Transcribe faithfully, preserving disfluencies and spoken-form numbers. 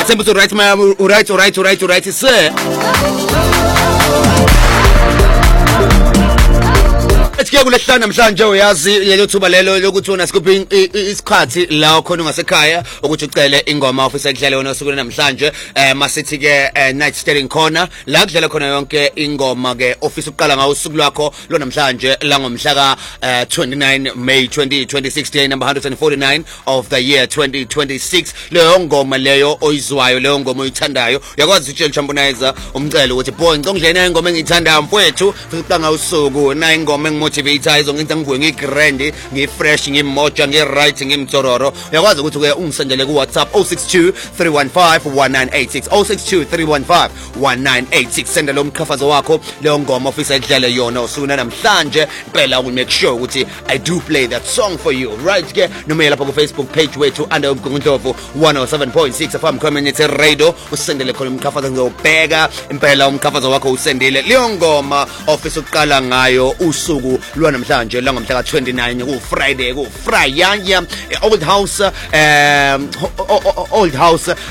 ngiyathemba ukuthi right ma right right right right sir. Etike kulehlana namhlanje uyazi lelo thuba lelo lokuthi una scooping isikhathi la khona ungasekhaya ukuthi ucele ingoma ofisa kudlala yona usuku namhlanje eh masithi ke night steering corner la kudlala khona yonke ingoma ke ofisa uqala ngawo usuku lwakho lo namhlanje la ngomhla ka twenty-nine May twenty twenty-six day number one forty-nine of the year twenty twenty-six leyo ngoma leyo oyizwayo leyo ngoma oyithandayo uyakwazi ukutshela Champonizer umcelo ukuthi boy ngicongidlena ingoma engiyithandayo mfowethu uqanga usuku na ingoma motivator izongenza ngibuye ngigrand ngifresh ngimoja ngiright ngimtororo uyakwazi ukuthi ke ungisendele ku WhatsApp zero six two three one five one nine eight six zero six two three one five one nine eight six senda lo mkhafazo wakho leyo ngoma ofisa idlale yona usuna namhlanje impela we make sure ukuthi I do play that song for you right ke noma lapha ku Facebook page wethu under uMgungundlovu one oh seven point six F M community radio usendele khona umkhafazo ngiyobheka impela umkhafazo wakho usendele leyo ngoma ofisa uqala ngayo usuku lwanamhlanje la ngomhla ka twenty-nine ku Friday ku Friday Old House um Old House